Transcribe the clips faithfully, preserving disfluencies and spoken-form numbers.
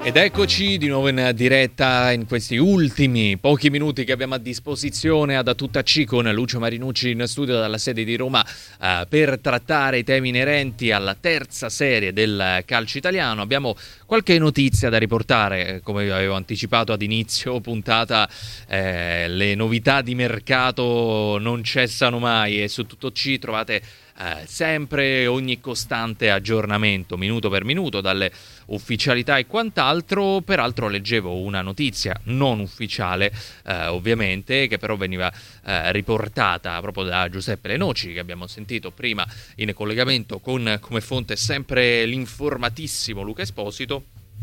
Ed eccoci di nuovo in diretta in questi ultimi pochi minuti che abbiamo a disposizione da tutta C con Lucio Marinucci in studio dalla sede di Roma eh, per trattare i temi inerenti alla terza serie del calcio italiano. Abbiamo qualche notizia da riportare, come avevo anticipato ad inizio puntata, eh, le novità di mercato non cessano mai e su Tutto C trovate Eh, sempre ogni costante aggiornamento minuto per minuto dalle ufficialità e quant'altro. Peraltro leggevo una notizia non ufficiale eh, ovviamente, che però veniva eh, riportata proprio da Giuseppe Lenoci, che abbiamo sentito prima in collegamento con come fonte sempre l'informatissimo Luca Esposito.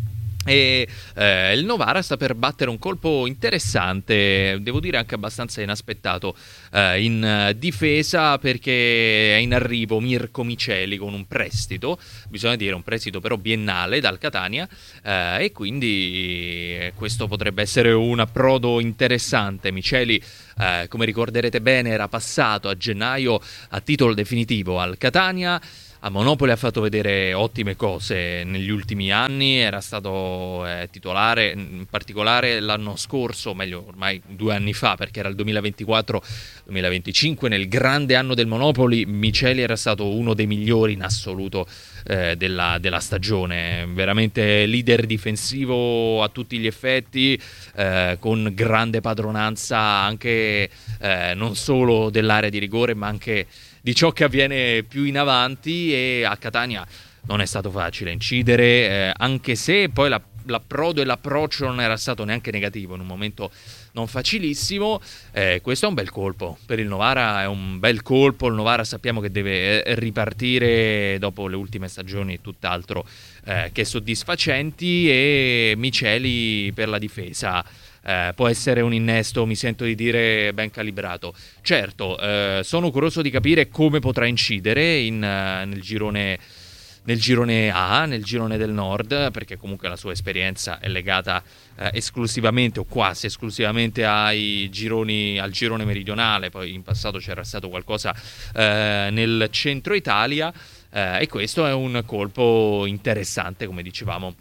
E eh, il Novara sta per battere un colpo interessante, devo dire anche abbastanza inaspettato, eh, in uh, difesa, perché è in arrivo Mirko Miceli con un prestito, bisogna dire un prestito però biennale dal Catania, eh, e quindi questo potrebbe essere un approdo interessante. Miceli, eh, come ricorderete bene, era passato a gennaio a titolo definitivo al Catania. A Monopoli ha fatto vedere ottime cose negli ultimi anni, era stato eh, titolare in particolare l'anno scorso, o meglio ormai due anni fa, perché era il duemilaventiquattro duemilaventicinque, nel grande anno del Monopoli. Miceli era stato uno dei migliori in assoluto eh, della, della stagione, veramente leader difensivo a tutti gli effetti, eh, con grande padronanza anche eh, non solo dell'area di rigore ma anche di ciò che avviene più in avanti. E a Catania non è stato facile incidere, eh, anche se poi la, l'approdo e l'approccio non era stato neanche negativo in un momento non facilissimo. Eh, questo è un bel colpo per il Novara, è un bel colpo. Il Novara sappiamo che deve ripartire dopo le ultime stagioni tutt'altro eh, che soddisfacenti, e Miceli per la difesa Eh, può essere un innesto, mi sento di dire, ben calibrato. Certo, eh, sono curioso di capire come potrà incidere in, uh, nel girone nel girone A, nel girone del Nord, perché comunque la sua esperienza è legata eh, esclusivamente o quasi esclusivamente ai gironi, al girone meridionale. Poi in passato c'era stato qualcosa eh, nel centro Italia, eh, e questo è un colpo interessante, come dicevamo,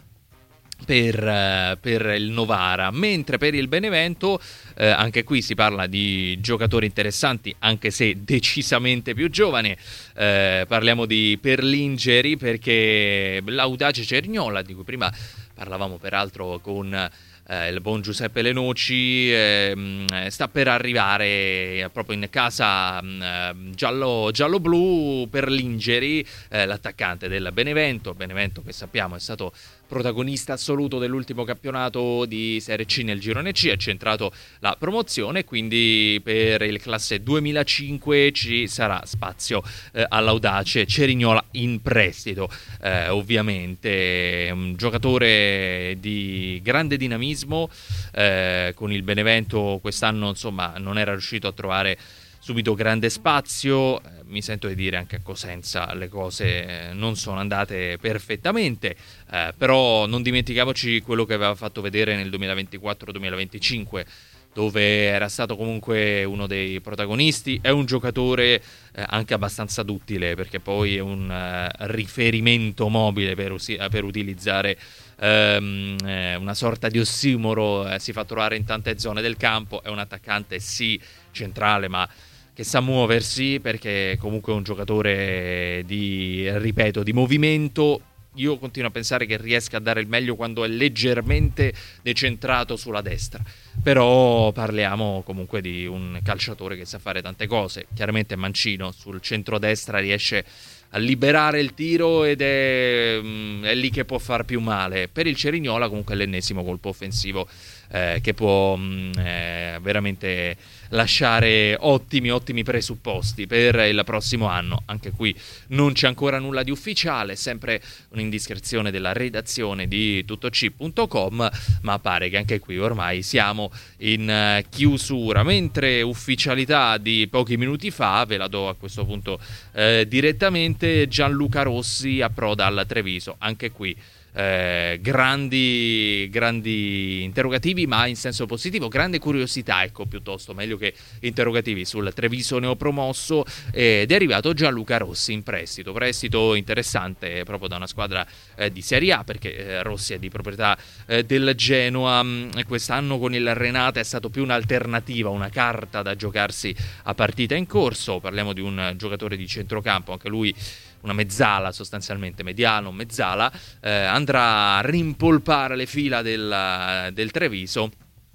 Per, uh, per il Novara. Mentre per il Benevento eh, anche qui si parla di giocatori interessanti, anche se decisamente più giovani. Eh, parliamo di Perlingeri, perché l'Audace Cerignola, di cui prima parlavamo peraltro con eh, il buon Giuseppe Lenoci, eh, sta per arrivare proprio in casa eh, giallo, giallo-blu. Perlingeri, eh, l'attaccante del Benevento Benevento che sappiamo è stato protagonista assoluto dell'ultimo campionato di Serie C nel girone C, ha centrato la promozione, quindi per il classe duemilacinque ci sarà spazio eh, all'Audace Cerignola in prestito. Eh, ovviamente un giocatore di grande dinamismo, eh, con il Benevento quest'anno insomma non era riuscito a trovare subito grande spazio. Eh, mi sento di dire anche a Cosenza le cose non sono andate perfettamente, eh, però non dimentichiamoci quello che aveva fatto vedere nel duemilaventiquattro duemilaventicinque, dove era stato comunque uno dei protagonisti. È un giocatore eh, anche abbastanza duttile, perché poi è un uh, riferimento mobile, per, usi- per utilizzare um, eh, una sorta di ossimoro. Eh, si fa trovare in tante zone del campo, è un attaccante sì centrale, ma che sa muoversi, perché comunque è un giocatore di, ripeto, di movimento. Io continuo a pensare che riesca a dare il meglio quando è leggermente decentrato sulla destra, però parliamo comunque di un calciatore che sa fare tante cose. Chiaramente Mancino sul centrodestra riesce a liberare il tiro ed è, è lì che può far più male. Per il Cerignola comunque è l'ennesimo colpo offensivo eh, che può eh, veramente lasciare ottimi ottimi presupposti per il prossimo anno. Anche qui non c'è ancora nulla di ufficiale, sempre un'indiscrezione della redazione di tuttoc punto com, ma pare che anche qui ormai siamo in chiusura. Mentre ufficialità di pochi minuti fa, ve la do a questo punto eh, direttamente, Gianluca Rossi approda al Treviso. Anche qui eh, grandi, grandi interrogativi, ma in senso positivo, grande curiosità, ecco, piuttosto, meglio che interrogativi sul Treviso neopromosso, ed è arrivato Gianluca Rossi in prestito, prestito interessante proprio da una squadra eh, di Serie A, perché eh, Rossi è di proprietà eh, del Genoa, mh, quest'anno con il Renate è stato più un'alternativa, una carta da giocarsi a partita in corso. Parliamo di un giocatore di centrocampo, anche lui una mezzala, sostanzialmente mediano, mezzala, eh, andrà a rimpolpare le fila del, del Treviso.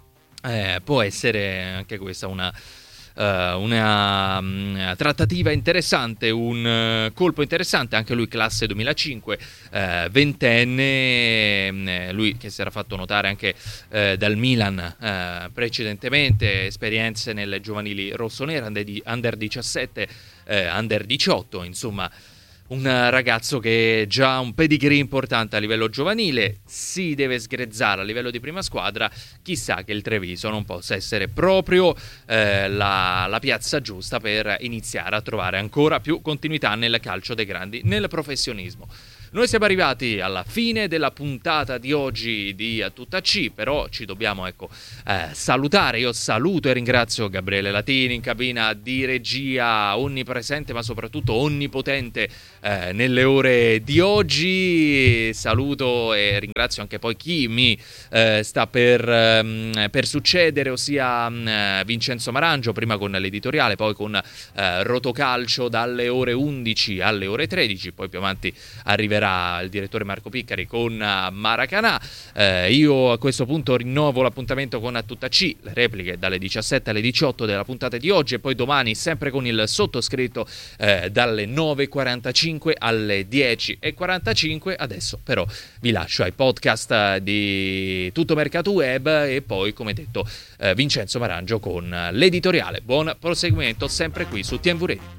Eh, può essere anche questa una, uh, una um, trattativa interessante, un uh, colpo interessante, anche lui classe duemilacinque, uh, ventenne, uh, lui che si era fatto notare anche uh, dal Milan uh, precedentemente, esperienze nelle giovanili rossonere, under, under diciassette, uh, under diciotto, insomma un ragazzo che ha già un pedigree importante a livello giovanile, si deve sgrezzare a livello di prima squadra. Chissà che il Treviso non possa essere proprio eh, la, la piazza giusta per iniziare a trovare ancora più continuità nel calcio dei grandi, nel professionismo. Noi siamo arrivati alla fine della puntata di oggi di A Tutta C, però ci dobbiamo ecco eh, salutare. Io saluto e ringrazio Gabriele Latini in cabina di regia, onnipresente ma soprattutto onnipotente eh, nelle ore di oggi. Saluto e ringrazio anche poi chi mi eh, sta per, ehm, per succedere, ossia eh, Vincenzo Marangio, prima con l'editoriale, poi con eh, Rotocalcio dalle ore undici alle ore tredici, poi più avanti arriverà il direttore Marco Piccari con Maracanà. Eh, io a questo punto rinnovo l'appuntamento con A Tutta C, le repliche dalle diciassette alle diciotto della puntata di oggi, e poi domani sempre con il sottoscritto eh, dalle nove e quarantacinque alle dieci e quarantacinque. Adesso però vi lascio ai podcast di Tutto Mercato Web e poi, come detto, eh, Vincenzo Marangio con l'editoriale. Buon proseguimento sempre qui su T M V Radio.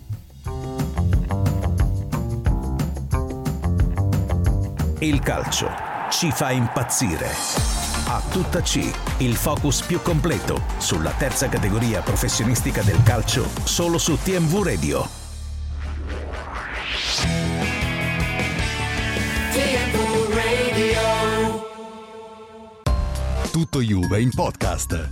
Il calcio ci fa impazzire. A Tutta C, il focus più completo sulla terza categoria professionistica del calcio, solo su T M V Radio. T M V Radio. Tutto Juve in podcast.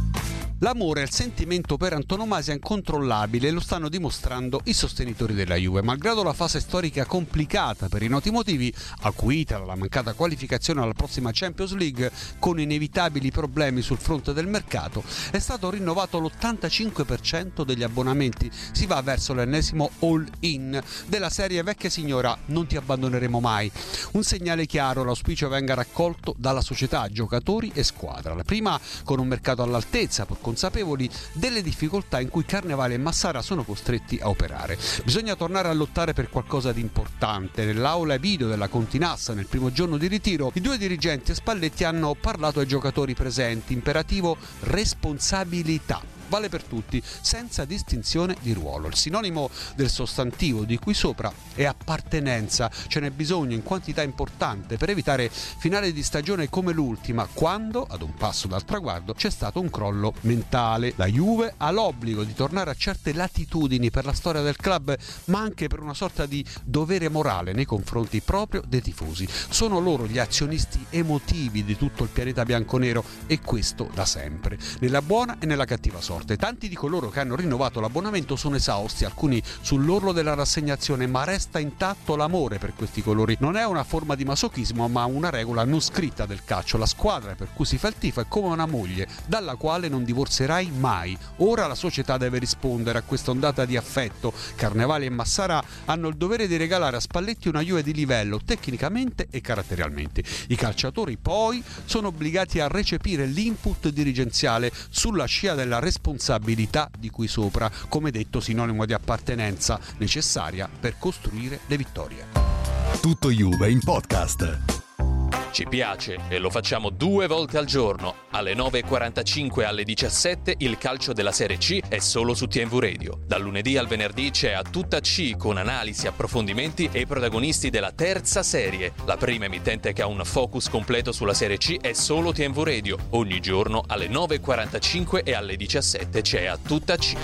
L'amore è il sentimento per antonomasia incontrollabile e lo stanno dimostrando i sostenitori della Juve. Malgrado la fase storica complicata per i noti motivi, acuita dalla mancata qualificazione alla prossima Champions League con inevitabili problemi sul fronte del mercato, è stato rinnovato l'ottantacinque per cento degli abbonamenti. Si va verso l'ennesimo all-in della serie vecchia signora non ti abbandoneremo mai. Un segnale chiaro, l'auspicio venga raccolto dalla società, giocatori e squadra. La prima con un mercato all'altezza, pur consapevoli delle difficoltà in cui Carnevale e Massara sono costretti a operare. Bisogna tornare a lottare per qualcosa di importante. Nell'aula video della Continassa, nel primo giorno di ritiro, i due dirigenti e Spalletti hanno parlato ai giocatori presenti. Imperativo responsabilità. Vale per tutti, senza distinzione di ruolo. Il sinonimo del sostantivo di qui sopra è appartenenza. Ce n'è bisogno in quantità importante per evitare finale di stagione come l'ultima, quando, ad un passo dal traguardo, c'è stato un crollo mentale. La Juve ha l'obbligo di tornare a certe latitudini per la storia del club, ma anche per una sorta di dovere morale nei confronti proprio dei tifosi. Sono loro gli azionisti emotivi di tutto il pianeta bianconero, e questo da sempre, nella buona e nella cattiva sorte. Tanti di coloro che hanno rinnovato l'abbonamento sono esausti, alcuni sull'orlo della rassegnazione, ma resta intatto l'amore per questi colori. Non è una forma di masochismo, ma una regola non scritta del calcio. La squadra per cui si fa il tifo è come una moglie dalla quale non divorzerai mai. Ora la società deve rispondere a questa ondata di affetto. Carnevale e Massara hanno il dovere di regalare a Spalletti una Juve di livello, tecnicamente e caratterialmente. I calciatori poi sono obbligati a recepire l'input dirigenziale sulla scia della responsabilità responsabilità di qui sopra, come detto sinonimo di appartenenza necessaria per costruire le vittorie. Tutto Juve in podcast. Ci piace e lo facciamo due volte al giorno, alle nove e quarantacinque e alle diciassette. Il calcio della Serie C è solo su T M V Radio. Dal lunedì al venerdì c'è A Tutta C, con analisi, approfondimenti e i protagonisti della terza serie. La prima emittente che ha un focus completo sulla Serie C è solo T M V Radio. Ogni giorno alle nove e quarantacinque e alle diciassette c'è A Tutta C.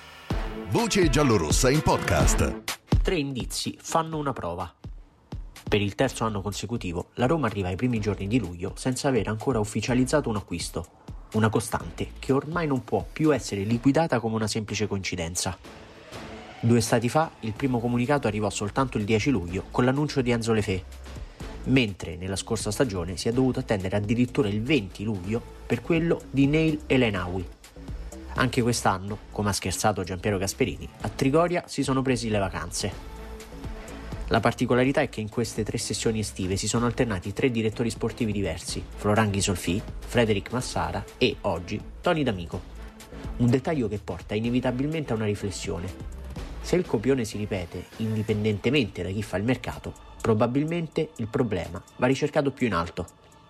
Voce giallorossa in podcast. Tre indizi fanno una prova. Per il terzo anno consecutivo, la Roma arriva ai primi giorni di luglio senza aver ancora ufficializzato un acquisto, una costante che ormai non può più essere liquidata come una semplice coincidenza. Due estati fa il primo comunicato arrivò soltanto il dieci luglio con l'annuncio di Enzo Lefè, mentre nella scorsa stagione si è dovuto attendere addirittura il venti luglio per quello di Neil El-Enaoui. Anche quest'anno, come ha scherzato Giampiero Gasperini, a Trigoria si sono presi le vacanze. La particolarità è che in queste tre sessioni estive si sono alternati tre direttori sportivi diversi, Florent Ghisolfi, Frederic Massara e, oggi, Tony D'Amico. Un dettaglio che porta inevitabilmente a una riflessione. Se il copione si ripete indipendentemente da chi fa il mercato, probabilmente il problema va ricercato più in alto.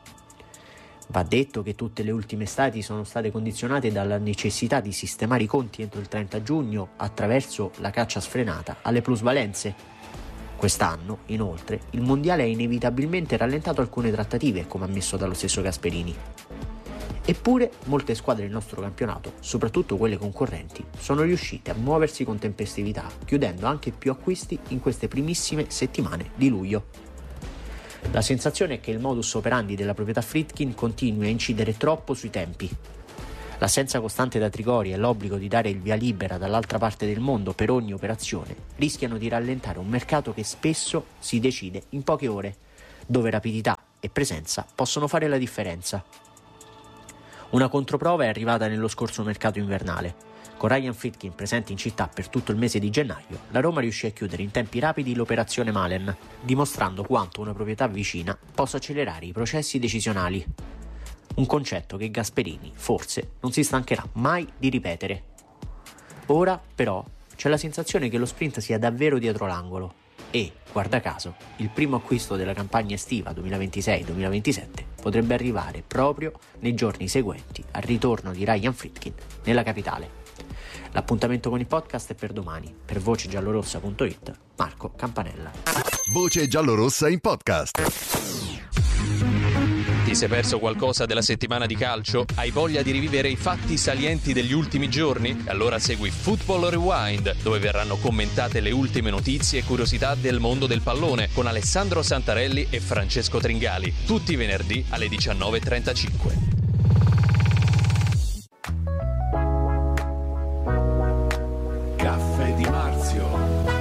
Va detto che tutte le ultime estati sono state condizionate dalla necessità di sistemare i conti entro il trenta giugno attraverso la caccia sfrenata alle plusvalenze. Quest'anno, inoltre, il mondiale ha inevitabilmente rallentato alcune trattative, come ammesso dallo stesso Gasperini. Eppure, molte squadre del nostro campionato, soprattutto quelle concorrenti, sono riuscite a muoversi con tempestività, chiudendo anche più acquisti in queste primissime settimane di luglio. La sensazione è che il modus operandi della proprietà Friedkin continui a incidere troppo sui tempi. L'assenza costante da Trigoria e l'obbligo di dare il via libera dall'altra parte del mondo per ogni operazione rischiano di rallentare un mercato che spesso si decide in poche ore, dove rapidità e presenza possono fare la differenza. Una controprova è arrivata nello scorso mercato invernale. Con Ryan Friedkin presente in città per tutto il mese di gennaio, la Roma riuscì a chiudere in tempi rapidi l'operazione Malen, dimostrando quanto una proprietà vicina possa accelerare i processi decisionali. Un concetto che Gasperini, forse, non si stancherà mai di ripetere. Ora, però, c'è la sensazione che lo sprint sia davvero dietro l'angolo e, guarda caso, il primo acquisto della campagna estiva duemilaventisei duemilaventisette potrebbe arrivare proprio nei giorni seguenti al ritorno di Ryan Friedkin nella capitale. L'appuntamento con il podcast è per domani. Per voce giallorossa punto it, Marco Campanella. Voce giallorossa in podcast. Ti sei perso qualcosa della settimana di calcio? Hai voglia di rivivere i fatti salienti degli ultimi giorni? Allora segui Football Rewind, dove verranno commentate le ultime notizie e curiosità del mondo del pallone con Alessandro Santarelli e Francesco Tringali, tutti i venerdì alle diciannove e trentacinque. Caffè di Marzio.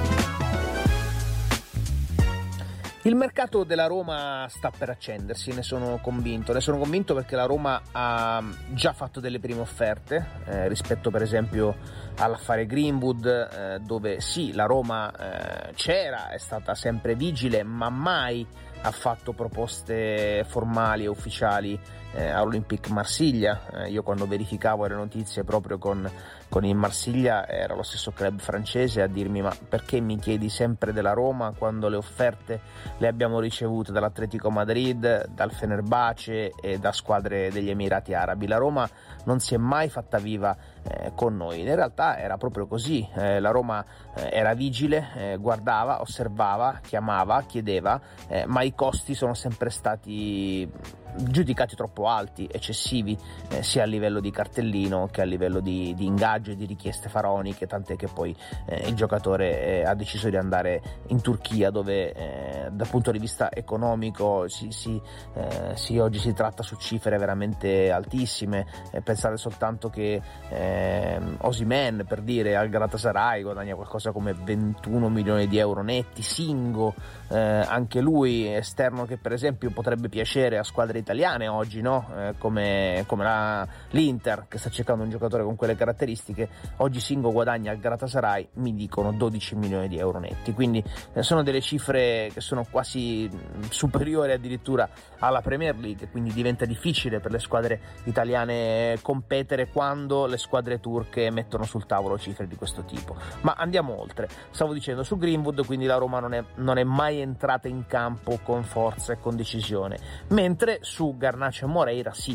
Il mercato della Roma sta per accendersi, ne sono convinto. Ne sono convinto perché la Roma ha già fatto delle prime offerte, eh, rispetto per esempio all'affare Greenwood, eh, dove sì, la Roma eh, c'era, è stata sempre vigile, ma mai ha fatto proposte formali e ufficiali eh, all'Olympique Marsiglia. Eh, io quando verificavo le notizie proprio con, con il Marsiglia era lo stesso club francese a dirmi: ma perché mi chiedi sempre della Roma quando le offerte le abbiamo ricevute dall'Atletico Madrid, dal Fenerbahce e da squadre degli Emirati Arabi? La Roma non si è mai fatta viva eh, con noi. In realtà era proprio così, eh, la Roma eh, era vigile, eh, guardava, osservava, chiamava, chiedeva, eh, ma i costi sono sempre stati giudicati troppo alti, eccessivi, eh, sia a livello di cartellino che a livello di, di ingaggio e di richieste faraoniche, tant'è che poi eh, il giocatore eh, ha deciso di andare in Turchia, dove eh, dal punto di vista economico si, si, eh, si, oggi si tratta su cifre veramente altissime. Eh, pensate soltanto che eh, Osimhen, per dire, al Galatasaray guadagna qualcosa come ventuno milioni di euro netti, Singo, eh, anche lui esterno che per esempio potrebbe piacere a squadre italiane oggi, no? Eh, come, come la, l'Inter, che sta cercando un giocatore con quelle caratteristiche. Oggi Singo guadagna al Galatasaray, mi dicono, dodici milioni di euro netti, quindi eh, sono delle cifre che sono quasi superiori addirittura alla Premier League, quindi diventa difficile per le squadre italiane competere quando le squadre turche mettono sul tavolo cifre di questo tipo. Ma andiamo oltre. Stavo dicendo su Greenwood, quindi la Roma non è, non è mai entrata in campo con forza e con decisione, mentre su Garnacho e Moreira sì.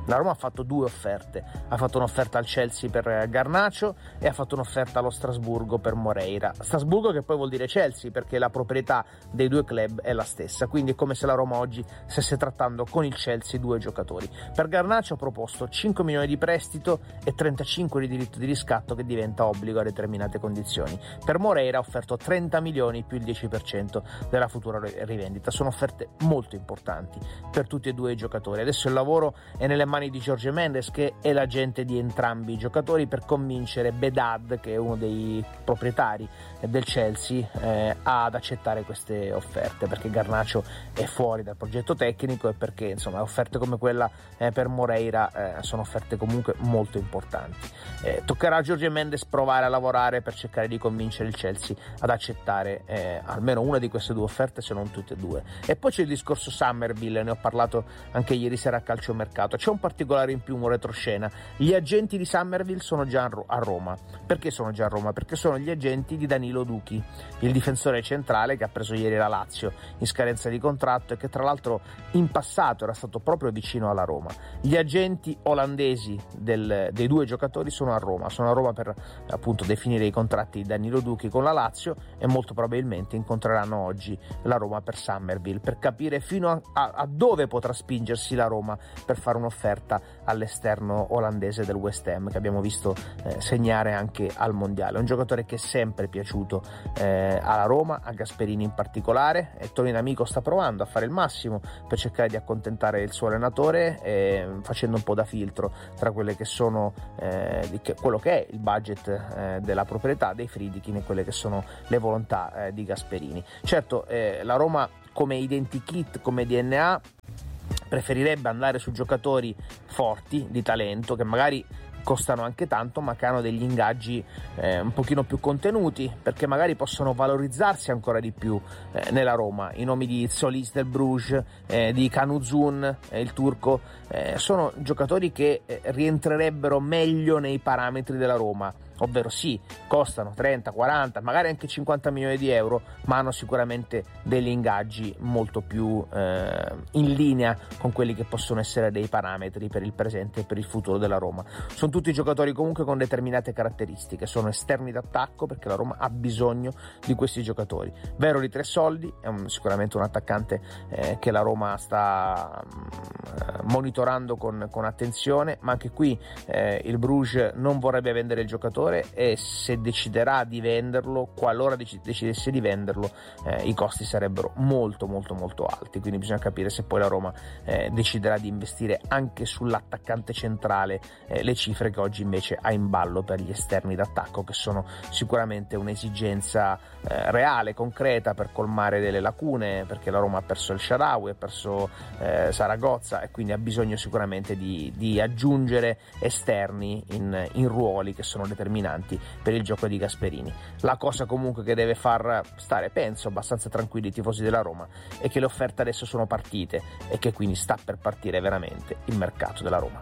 La Roma ha fatto due offerte, ha fatto un'offerta al Chelsea per Garnacho e ha fatto un'offerta allo Strasburgo per Moreira. Strasburgo che poi vuol dire Chelsea, perché la proprietà dei due club è la stessa, quindi è come se la Roma oggi stesse trattando con il Chelsea due giocatori. Per Garnacho ha proposto cinque milioni di prestito e trentacinque di diritto di riscatto che diventa obbligo a determinate condizioni. Per Moreira ha offerto trenta milioni più il dieci per cento della futura rivendita. Sono offerte molto importanti per tutti e due i giocatori. Adesso il lavoro è nelle mani di Jorge Mendes, che è l'agente di entrambi i giocatori, per convincere Bedad, che è uno dei proprietari del Chelsea, eh, ad accettare queste offerte, perché Garnacho è fuori dal progetto tecnico e perché insomma offerte come quella eh, per Moreira eh, sono offerte comunque molto importanti. Eh, toccherà a Jorge Mendes provare a lavorare per cercare di convincere il Chelsea ad accettare eh, almeno una di queste due offerte, se non tutte e due. E poi c'è il discorso Summerville, ne ho parlato anche ieri sera a Calciomercato. C'è un particolare in più, un retroscena: gli agenti di Summerville sono già a Roma. Perché sono già a Roma? Perché sono gli agenti di Danilo Duchi, il difensore centrale che ha preso ieri la Lazio in scadenza di contratto e che tra l'altro in passato era stato proprio vicino alla Roma. Gli agenti olandesi del, dei due giocatori sono a Roma, sono a Roma per appunto definire i contratti di Danilo Duchi con la Lazio e molto probabilmente incontreranno oggi la Roma per Summerville, per capire fino a, a, a dove potrà spingersi la Roma per fare un'offerta all'esterno olandese del West Ham, che abbiamo visto eh, segnare anche al mondiale. Un giocatore che è sempre piaciuto eh, alla Roma, a Gasperini in particolare, e Tonino Amico sta provando a fare il massimo per cercare di accontentare il suo allenatore, eh, facendo un po' da filtro tra quelle che sono eh, di che, quello che è il budget eh, della proprietà dei Friedkin e quelle che sono le volontà eh, di Gasperini. Certo, eh, la Roma come identikit, come D N A, preferirebbe andare su giocatori forti, di talento, che magari costano anche tanto ma che hanno degli ingaggi eh, un pochino più contenuti, perché magari possono valorizzarsi ancora di più eh, nella Roma. I nomi di Solis del Bruges, eh, di Canuzun, eh, il turco, eh, sono giocatori che eh, rientrerebbero meglio nei parametri della Roma, ovvero sì, costano trenta, quaranta, magari anche cinquanta milioni di euro, ma hanno sicuramente degli ingaggi molto più eh, in linea con quelli che possono essere dei parametri per il presente e per il futuro della Roma. Sono tutti giocatori comunque con determinate caratteristiche, sono esterni d'attacco, perché la Roma ha bisogno di questi giocatori. Vero di tre soldi, è un, sicuramente un attaccante eh, che la Roma sta eh, monitorando con, con attenzione, ma anche qui eh, il Bruges non vorrebbe vendere il giocatore, e se deciderà di venderlo, qualora dec- decidesse di venderlo, eh, i costi sarebbero molto molto molto alti, quindi bisogna capire se poi la Roma eh, deciderà di investire anche sull'attaccante centrale eh, le cifre che oggi invece ha in ballo per gli esterni d'attacco, che sono sicuramente un'esigenza eh, reale, concreta, per colmare delle lacune, perché la Roma ha perso il Shaarawy, ha perso eh, Saragozza, e quindi ha bisogno sicuramente di, di aggiungere esterni in, in ruoli che sono determinati per il gioco di Gasperini. La cosa comunque che deve far stare, penso, abbastanza tranquilli i tifosi della Roma è che le offerte adesso sono partite e che quindi sta per partire veramente il mercato della Roma.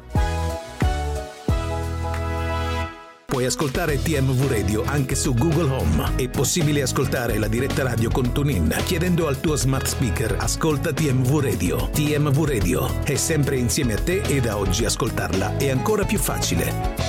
Puoi ascoltare T M V Radio anche su Google Home. È possibile ascoltare la diretta radio con TuneIn chiedendo al tuo smart speaker "Ascolta T M V Radio". T M V Radio è sempre insieme a te e da oggi ascoltarla è ancora più facile.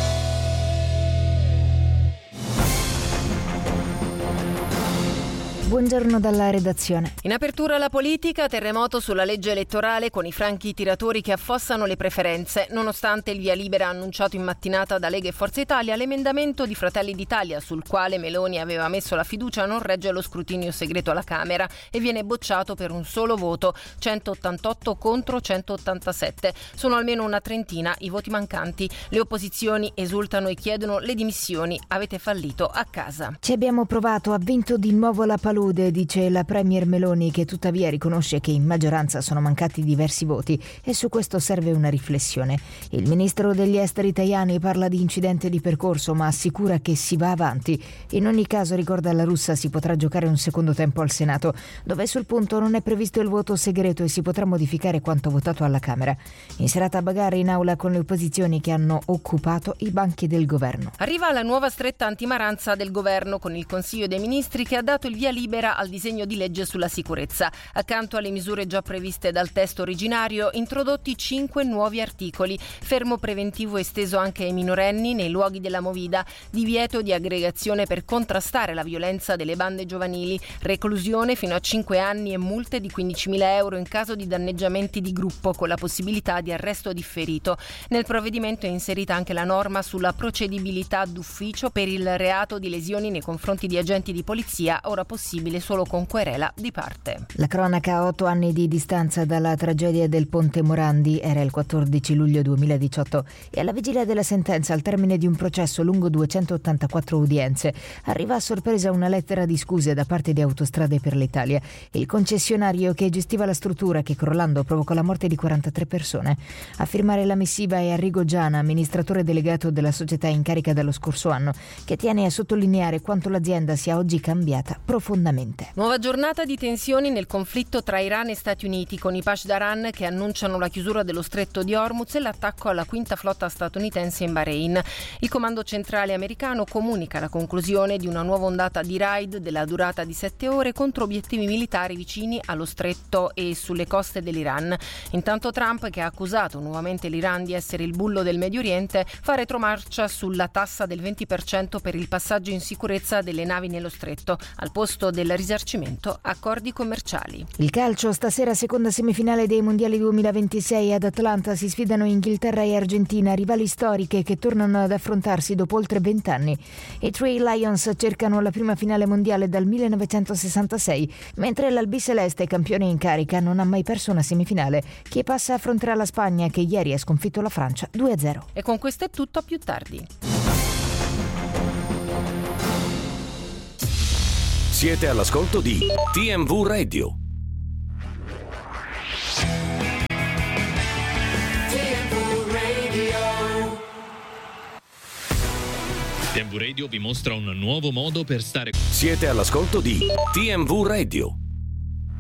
Buongiorno dalla redazione. In apertura la politica, terremoto sulla legge elettorale con i franchi tiratori che affossano le preferenze. Nonostante il via libera annunciato in mattinata da Lega e Forza Italia, l'emendamento di Fratelli d'Italia sul quale Meloni aveva messo la fiducia non regge lo scrutinio segreto alla Camera e viene bocciato per un solo voto, centottantotto contro centottantasette. Sono almeno una trentina i voti mancanti. Le opposizioni esultano e chiedono le dimissioni. Avete fallito a casa. Ci abbiamo provato, ha vinto di nuovo la palude, dice la premier Meloni, che tuttavia riconosce che in maggioranza sono mancati diversi voti e su questo serve una riflessione. Il ministro degli esteri Tajani parla di incidente di percorso ma assicura che si va avanti. In ogni caso, ricorda la russa, si potrà giocare un secondo tempo al Senato, dove sul punto non è previsto il voto segreto e si potrà modificare quanto votato alla Camera. In serata bagarre in aula con le opposizioni che hanno occupato i banchi del governo. Arriva la nuova stretta antimaranza del governo con il Consiglio dei Ministri che ha dato il via libera libera al disegno di legge sulla sicurezza. Accanto alle misure già previste dal testo originario, introdotti cinque nuovi articoli: fermo preventivo esteso anche ai minorenni nei luoghi della movida, divieto di aggregazione per contrastare la violenza delle bande giovanili, reclusione fino a cinque anni e multe di quindicimila euro in caso di danneggiamenti di gruppo, con la possibilità di arresto differito. Nel provvedimento è inserita anche la norma sulla procedibilità d'ufficio per il reato di lesioni nei confronti di agenti di polizia, ora possibile solo con querela di parte. La cronaca a otto anni di distanza dalla tragedia del Ponte Morandi. Era il quattordici luglio duemiladiciotto e alla vigilia della sentenza, al termine di un processo lungo duecentottantaquattro udienze, arriva a sorpresa una lettera di scuse da parte di Autostrade per l'Italia, il concessionario che gestiva la struttura che, crollando, provocò la morte di quarantatré persone. A firmare la missiva è Arrigo Giana, amministratore delegato della società in carica dallo scorso anno, che tiene a sottolineare quanto l'azienda sia oggi cambiata profondamente. Nuova giornata di tensioni nel conflitto tra Iran e Stati Uniti, con i Pasdaran che annunciano la chiusura dello stretto di Hormuz e l'attacco alla quinta flotta statunitense in Bahrain. Il comando centrale americano comunica la conclusione di una nuova ondata di raid della durata di sette ore contro obiettivi militari vicini allo stretto e sulle coste dell'Iran. Intanto Trump, che ha accusato nuovamente l'Iran di essere il bullo del Medio Oriente, fa retromarcia sulla tassa del venti per cento per il passaggio in sicurezza delle navi nello stretto, al posto del risarcimento accordi commerciali. Il calcio, stasera seconda semifinale dei mondiali duemilaventisei. Ad Atlanta si sfidano Inghilterra e Argentina, rivali storiche che tornano ad affrontarsi dopo oltre vent'anni. I Three Lions cercano la prima finale mondiale dal millenovecentosessantasei, mentre l'albiceleste, campione in carica, non ha mai perso una semifinale. Chi passa affronterà la Spagna, che ieri ha sconfitto la Francia due a zero. E con questo è tutto, a più tardi. Siete all'ascolto di T M V Radio. T M V Radio vi mostra un nuovo modo per stare. Siete all'ascolto di T M V Radio.